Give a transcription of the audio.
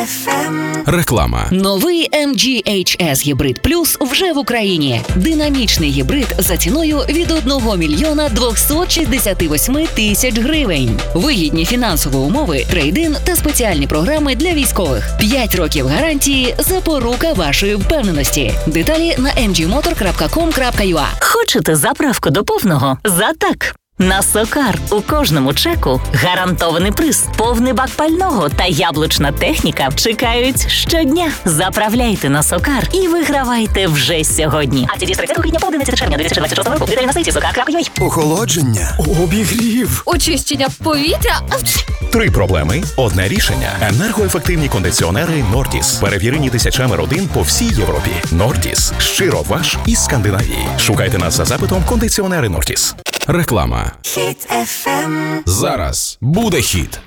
Реклама. Новий MG HS Hybrid Plus вже в Україні. Динамічний гібрид за ціною від 1 мільйона 268 тисяч гривень. Вигідні фінансові умови, трейд-ін та спеціальні програми для військових. 5 років гарантії – запорука вашої впевненості. Деталі на mgmotor.com.ua. Хочете заправку до повного? За так! На Сокар у кожному чеку гарантований приз, повний бак пального та яблучна техніка чекають щодня. Заправляйте на Сокар і вигравайте вже сьогодні. А ці 30 квітня по 11 червня 2026 року. Деталі на сайті sokar.ua. Охолодження, обігрів, очищення повітря. 3 проблеми – одне рішення. Енергоефективні кондиціонери Нортіс. Перевірені тисячами родин по всій Європі. Нортіс. Щиро ваш із Скандинавії. Шукайте нас за запитом кондиціонери Нортіс. Реклама. Хіт FM. Зараз буде хіт.